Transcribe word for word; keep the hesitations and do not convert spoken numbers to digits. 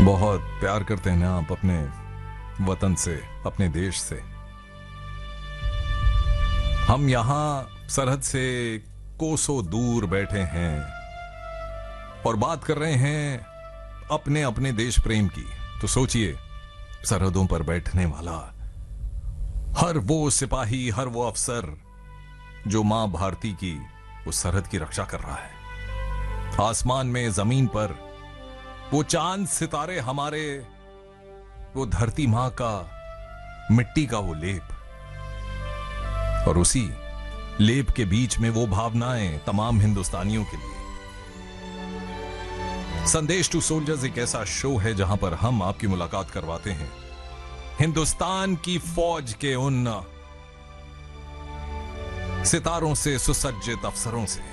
बहुत प्यार करते हैं ना आप अपने वतन से, अपने देश से। हम यहां सरहद से कोसों दूर बैठे हैं और बात कर रहे हैं अपने अपने देश प्रेम की। तो सोचिए, सरहदों पर बैठने वाला हर वो सिपाही, हर वो अफसर जो मां भारती की उस सरहद की रक्षा कर रहा है। आसमान में, जमीन पर वो चांद सितारे हमारे, वो धरती मां का मिट्टी का वो लेप, और उसी लेप के बीच में वो भावनाएं तमाम हिंदुस्तानियों के लिए। संदेश टू सोल्जर्स एक ऐसा शो है जहां पर हम आपकी मुलाकात करवाते हैं हिंदुस्तान की फौज के उन सितारों से, सुसज्जित अफसरों से